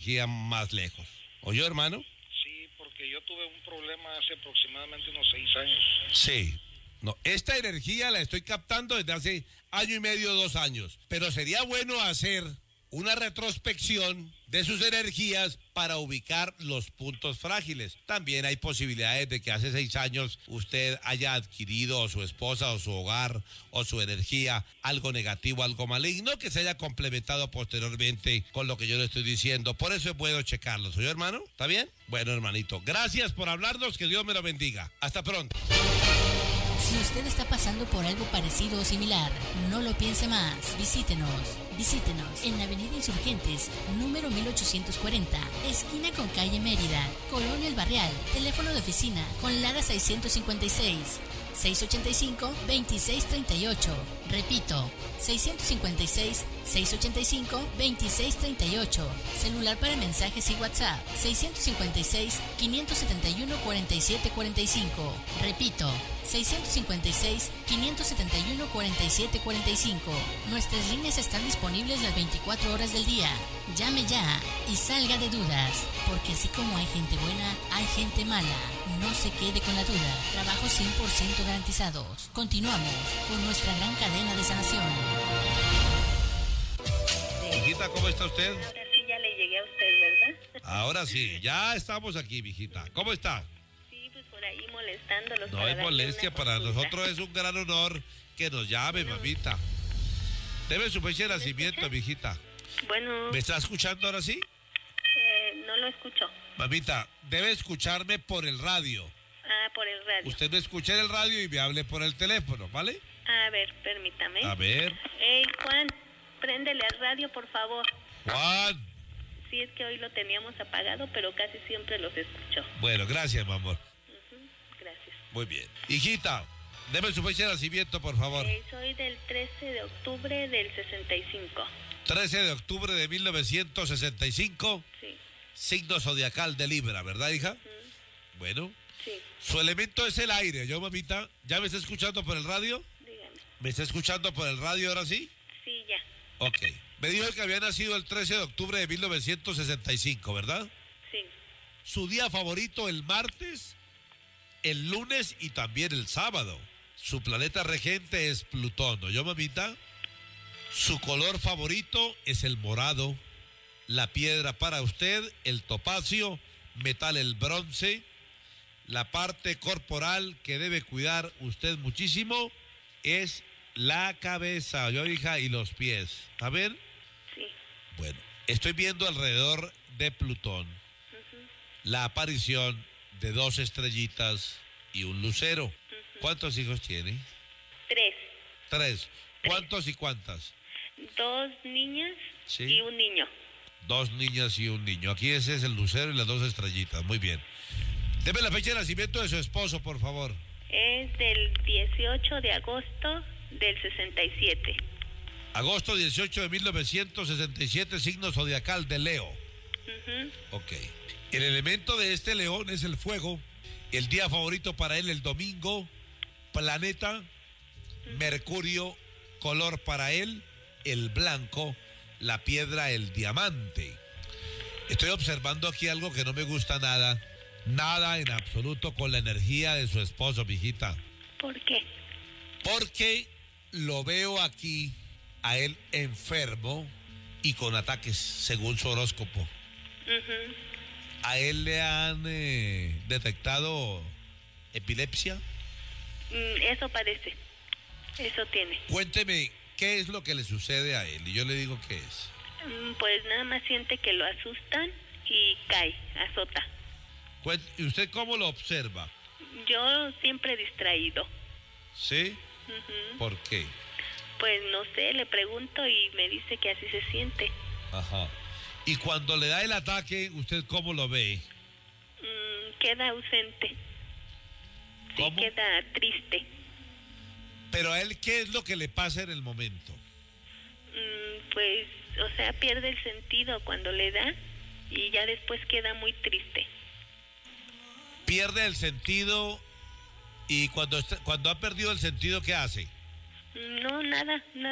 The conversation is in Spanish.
energía más lejos. ¿Oyó, hermano? Sí, porque yo tuve un problema hace aproximadamente unos 6 años. Sí. No, esta energía la estoy captando desde hace año y medio, 2 años. Pero sería bueno hacer una retrospección de sus energías para ubicar los puntos frágiles. También hay posibilidades de que hace 6 años usted haya adquirido, o su esposa, o su hogar, o su energía, algo negativo, algo maligno, que se haya complementado posteriormente con lo que yo le estoy diciendo. Por eso es bueno checarlo. ¿Soy hermano? ¿Está bien? Bueno, hermanito, gracias por hablarnos, que Dios me lo bendiga. Hasta pronto. Si usted está pasando por algo parecido o similar, no lo piense más. Visítenos en la Avenida Insurgentes, número 1840, esquina con calle Mérida, Colonia El Barrial. Teléfono de oficina con Lara 656 685-2638. Repito, 656-685-2638. Celular para mensajes y WhatsApp, 656-571-4745. Repito, 656-571-4745. Nuestras líneas están disponibles las 24 horas del día. Llame ya y salga de dudas, porque así como hay gente buena, hay gente mala. No se quede con la duda. Trabajos 100% garantizados. Continuamos con nuestra gran cadena de sanación. Hijita, ¿cómo está usted? Ahora sí ya le llegué a usted, ¿verdad? Ahora sí, ya estamos aquí, mijita. ¿Cómo está? Sí, pues por ahí molestándolos. No hay molestia, para nosotros es un gran honor que nos llame, mamita. Debe su fecha de nacimiento, mijita. Bueno. ¿Me está escuchando ahora sí? No lo escucho. Mamita, debe escucharme por el radio. Ah, por el radio. Usted me escucha en el radio y me hable por el teléfono, ¿vale? A ver, permítame. A ver. Hey, Juan, préndele al radio, por favor. Juan. Sí, es que hoy lo teníamos apagado, pero casi siempre los escucho. Bueno, gracias, mi amor. Gracias. Muy bien. Hijita, deme su fecha de nacimiento, por favor. Soy del 13 de octubre del 65. 13 de octubre de 1965. Sí. Signo zodiacal de Libra, ¿verdad, hija? Bueno. Sí. Su elemento es el aire. Yo, mamita, ¿ya me está escuchando por el radio? Dígame. ¿Me está escuchando por el radio ahora sí? Sí, ya. Ok. Me dijo que había nacido el 13 de octubre de 1965, ¿verdad? Sí. Su día favorito el martes, el lunes y también el sábado. Su planeta regente es Plutón, ¿no yo, mamita? Su color favorito es el morado. La piedra para usted, el topacio. Metal, el bronce. La parte corporal que debe cuidar usted muchísimo es la cabeza, yo, hija, y los pies. ¿Está bien? Sí. Bueno, estoy viendo alrededor de Plutón la aparición de 2 estrellitas y un lucero. ¿Cuántos hijos tiene? 3. 3. ¿Cuántos y cuántas? 2 niñas, sí, y un niño. 2 niñas y un niño. Aquí ese es el lucero y las 2 estrellitas. Muy bien. Deme la fecha de nacimiento de su esposo, por favor. Es del 18 de agosto del 67. Agosto 18 de 1967, signo zodiacal de Leo. Ok. El elemento de este león es el fuego. El día favorito para él, el domingo. Planeta, Mercurio. Color para él, el blanco. La piedra, el diamante. Estoy observando aquí algo que no me gusta nada. Nada en absoluto con la energía de su esposo, mijita. ¿Por qué? Porque lo veo aquí a él enfermo y con ataques, según su horóscopo. ¿A él le han detectado epilepsia? Eso parece. Eso tiene. Cuénteme, ¿qué es lo que le sucede a él? Y yo le digo qué es. Pues nada más siente que lo asustan y cae, azota. ¿Y usted cómo lo observa? Yo siempre distraído. ¿Sí? ¿Por qué? Pues no sé, le pregunto y me dice que así se siente. Ajá. Y cuando le da el ataque, ¿usted cómo lo ve? Queda ausente. ¿Cómo? Sí, queda triste. ¿Pero a él qué es lo que le pasa en el momento? Pues, o sea, pierde el sentido cuando le da y ya después queda muy triste. Pierde el sentido y cuando ha perdido el sentido, ¿qué hace? No, nada.